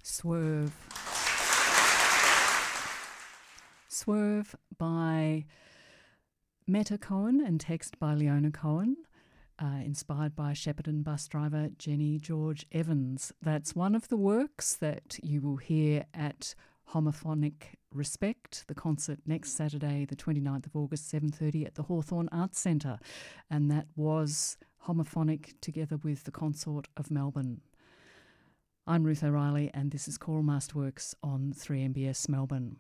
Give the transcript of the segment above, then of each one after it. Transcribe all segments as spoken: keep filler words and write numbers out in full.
Swerve. Swerve by Meta Cohen and text by Leona Cohen, uh, inspired by Shepparton bus driver Jenny George Evans. That's one of the works that you will hear at Homophonic Respect, the concert next Saturday, the twenty-ninth of August, seven thirty at the Hawthorn Arts Centre. And that was Homophonic together with the Consort of Melbourne. I'm Ruth O'Reilly and this is Choral Masterworks on three M B S Melbourne.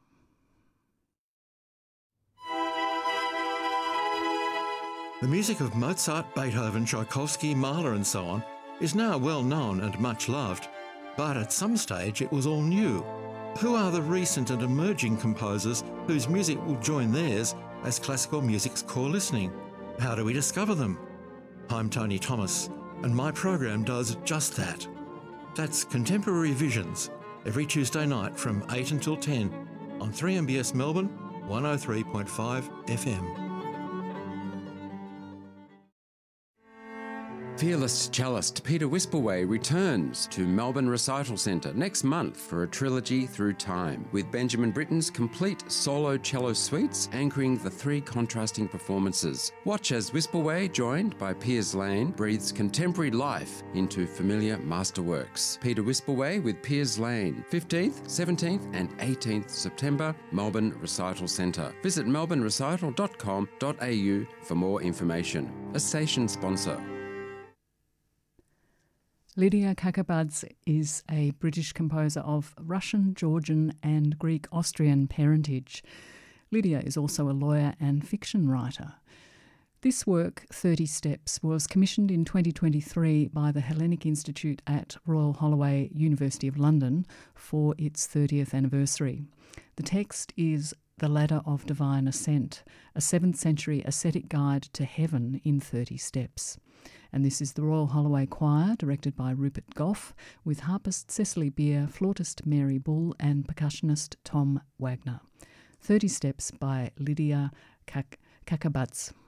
The music of Mozart, Beethoven, Tchaikovsky, Mahler and so on is now well known and much loved, but at some stage it was all new. Who are the recent and emerging composers whose music will join theirs as classical music's core listening? How do we discover them? I'm Tony Thomas, and my program does just that. That's Contemporary Visions, every Tuesday night from eight until ten on three M B S Melbourne, one oh three point five F M. Fearless cellist Peter Whisperway returns to Melbourne Recital Centre next month for a trilogy through time, with Benjamin Britten's complete solo cello suites anchoring the three contrasting performances. Watch as Whisperway, joined by Piers Lane, breathes contemporary life into familiar masterworks. Peter Whisperway with Piers Lane, fifteenth, seventeenth and eighteenth September, Melbourne Recital Centre. Visit melbourne recital dot com dot a u for more information. A station sponsor. Lydia Kakabadze is a British composer of Russian, Georgian and Greek-Austrian parentage. Lydia is also a lawyer and fiction writer. This work, thirty steps, was commissioned in twenty twenty-three by the Hellenic Institute at Royal Holloway, University of London, for its thirtieth anniversary. The text is The Ladder of Divine Ascent, a seventh century ascetic guide to heaven in thirty steps. And this is the Royal Holloway Choir, directed by Rupert Goff, with harpist Cecily Beer, flautist Mary Bull and percussionist Tom Wagner. thirty steps by Lydia Kak- Kakabadze.